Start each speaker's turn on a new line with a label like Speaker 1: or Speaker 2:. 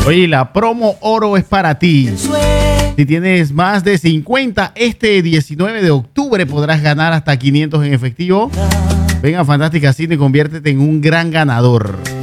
Speaker 1: Oye, la promo oro es para ti. Si tienes más de 50, este 19 de octubre podrás ganar hasta 500 en efectivo. Ven a Fantástica Cine y conviértete en un gran ganador.